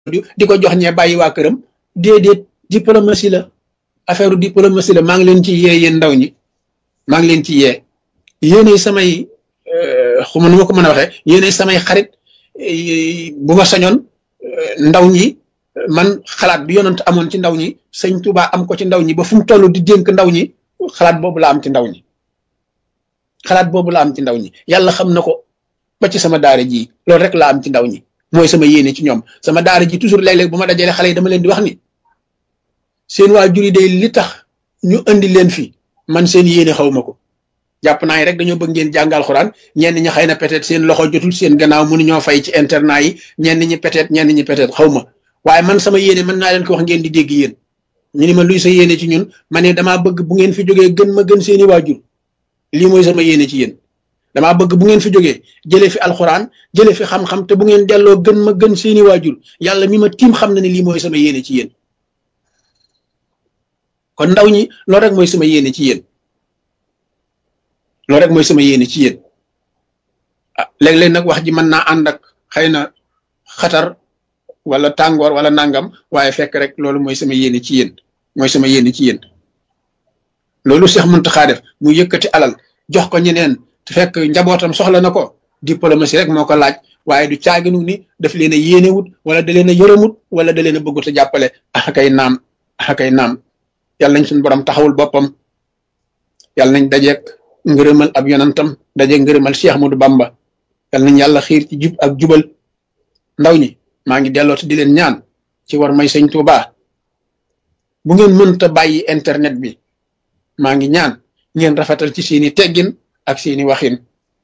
di ko jox ñee bàyyi waa këram déedéet diplomatie la affaire diplomatie la maa ngi leen ci yee yéen ndaw ñi maa ngi leen ci yee yéenay samay xuma nu ma ko mën a waxee yéenay samay xarit bu ma sañoon ndaw ñi man xalaat bi yonent amoon ci ndaw ñi sëñ Tuubaa am ko ci ndaw ñi ba fu mu toll di dénk ndaw ñi xalaat boobu la am ci ndaw ñi xalaat boobu la am ci ndaw ñi yàlla xam na ko ba ci sama daara ji loolu rek la am ci ndaw ñi mooy sama yéene ci ñoom sama daara ji toujours léeg-léeg bu ma dajalee xale yi dama leen di wax ni seen waajur yi day li tax ñu andi leen fi man seen yéene xaw ma ko jàpp naa yi rek dañoo bëgg ngeen jàngal Alxuraan ñenn ñi xëy na peut-être seen loxo jotul seen gannaaw mënuñoo fay ci internat yi ñenn ñi peut-être xaw ma waaye man sama yéene mën naa leen ko wax ngeen di dégg yéen ñu ni ma luy sa yéene ci ñun ma ne damaa bëgg bu ngeen fi jógee gën ma gën seeni waajur lii mooy sama yéene ci yéen damaa bëgg bu ngeen fi jógee jëlee fi alxuraan jëlee fi xam-xam te bu ngeen delloo gën ma gën seeni waajur yàlla mi ma tiim xam na ne lii mooy sama yéene ci yéen kon ndaw ñi loolu rek mooy sama yéene ci yéen loolu rek mooy sama yéene ci yéen ah léeg-léeg nag wax ji mën naa ànd ak xëy na xatar wala tàngoor wala nangam waaye fekk rek loolu mooy sama yéene ci yéen mooy sama yéene ci yéen loolu Cheikh Mountakha def mu yëkkati alal jox ko ñeneen te fekk njabootam soxla na ko diplomatie rek moo ko laaj waaye du caaginu ni daf leen a yéenewut wala da leen a yërëmut wala da leen a bëggut a jàppale akay naam yàlla nañ suñu borom taxawul boppam yàlla nañ dajeek ngërëmal ab yonantam dajeek ngërëmal Cheikh Ahmadou Bamba yàlla nañ yàlla xiir ci jub ak jubal ndaw ñi maa ngi dellooti di leen ñaan ci war may sëñ Tuubaa bu ngeen mënta bàyyi internet bi maa ngi ñaan ngeen rafetal ci seeni teggin ak seeni waxin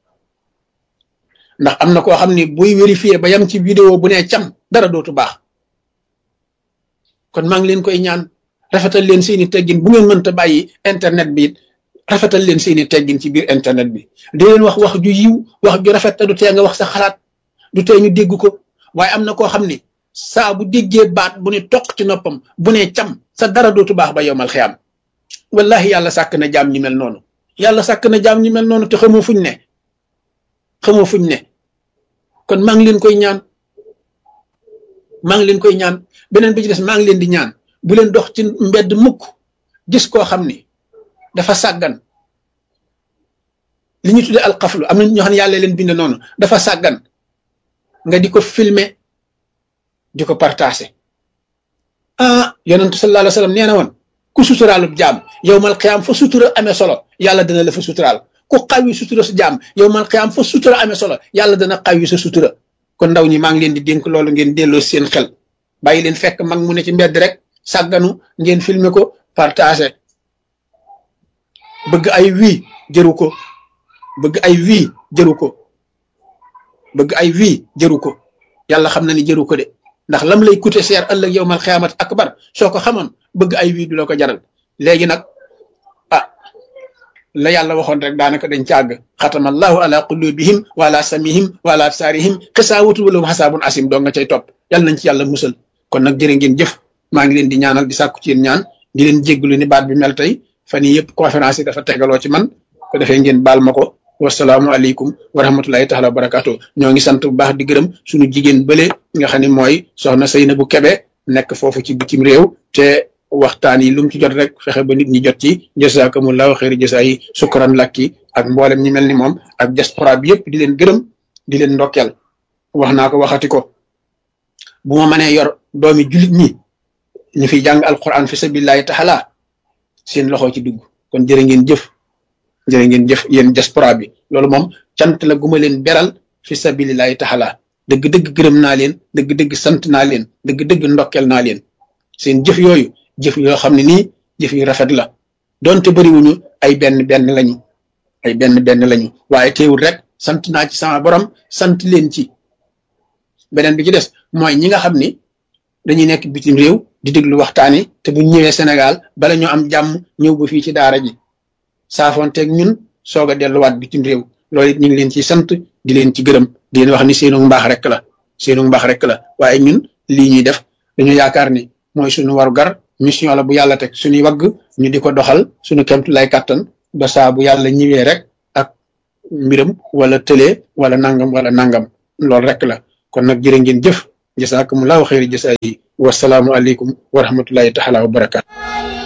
ndax am na koo xam ni buy vérifier ba yam ci vidéo bu ne cam dara dootu baax kon maa ngi leen koy ñaan rafetal leen seeni teggin bu ngeen mënta bàyyi internet bi rafetal leen seeni teggin ci biir internet bi di leen wax wax ju yiw wax ju rafet te du tee nga wax sa xalaat du tee ñu dégg ko waaye am na koo xam ni saa bu déggee baat bu ne toq ci noppam bu ne cam sa dara dootu baax ba yowmal xiyaam wallahi yàlla sàkk na jaam ñi mel noonu yàlla sàkk na jaam ñi mel noonu te xamoo fuñ ne kon maa ngi leen koy ñaan beneen bi ci des maa ngi leen di ñaan bu leen dox ci mbedd mukk gis koo xam ni dafa sàggan li ñu tuddee alxaflu am na ñoo xam ne yàlla leen bind noonu dafa sàggan nga di ko filmer di ko partager yonentu sallallahu alayhi wa sallam nee na woon ku suturaalub jaam yowmal qiyaam fa sutura amee solo yàlla dana la fa suturaal ku xawi sutura sa jaam yowmal qiyaam fa sutura amee solo yàlla dana xawi sa sutura kon ndaw ñi maa ngi leen di dénk loolu ngeen delloo seen xel bàyyi leen fekk mag mu ne ci mbedd rek sàgganu ngeen filmer ko partager bëgg ay wii jëru ko bëgg ay wii jëru ko yàlla xam na ni jëru ko de ndax lam lay coûter cher ëllëg yowmal xiyaamati akbar soo ko xamoon bëgg ay wii du la ko jaral léegi nag la yàlla waxoon rek daanaka dañ càgg xatamallahu ala qulubihim wa ala samihim wa ala absaarihim xisaawatu walahum xasaabun asim doo nga cay topp yàlla nañ ci yàlla musal kon nag jërë ngeen jëf maa ngi leen di ñaanal di sàkku ci yéen ñaan di leen jégglu ni baat bi mel tey fan yii yëpp conférence yi dafa tegaloo ci man ko defee ngeen baal ma ko wasalaamu aleykum wa rahmatullahi taala wa barakaatu ñoo ngi sant bu baax di gërëm suñu jigéen bële nga xam ne mooy soxna Seynabu Kebe nekk foofu ci bitim réew te waxtaan yi lu mu ci jot rek fexe ba nit ñi jot ci jazakumullahu xeeri jasa yi sukran lakki ak mboolem ñi mel ni moom ak diaspora bi yëpp di leen gërëm di leen ndokkeel wax naa ko waxati ko bu ma mënee yor doomi julit ñi ñu fiy jàng alquran fi sabilillahi taala seen loxo ci dugg kon jërë ngeen jëf yéen diaspora bi loolu moom cant la guma leen beral fi sabilillahi taala dëgg-dëgg gërëm naa leen dëgg-dëgg sant naa leen dëgg-dëgg ndokkeel naa leen seen jëf yooyu jëf yoo xam ne nii jëf yu rafet la donte bëriwuñu ay benn lañu waaye teewul rek sant naa ci sama borom sant leen ci beneen bi ci des mooy ñi nga xam ni dañuy nekk bitim réew di déglu waxtaani te bu ñëwee Sénégal bala ñu am jàmm ñëw ba fii ci daara ji saafoonteeg ñun soog a delluwaat bitim réew loolu it ñu ngi leen ci sant di leen ci gërëm di leen wax ni seenu mbaax rek la waaye ñun lii ñuy def dañu yaakaar ni mooy suñu warugar mission la bu yàlla teg suñuy wagg ñu di ko doxal suñu kemtu lay kàttan ba saa bu yàlla ñëwee rek ak mbiram wala tëlee wala nangam loolu rek la kon nag jërë ngeen jëf jasaakumullahu xayri jasaayi wasalaamu aleykum wa rahmatullahi taala wa barakaatu